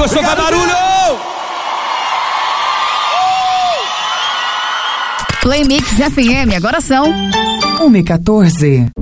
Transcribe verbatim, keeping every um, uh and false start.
gostou, faz barulho! Play Mix F M, agora são uma e quatorze.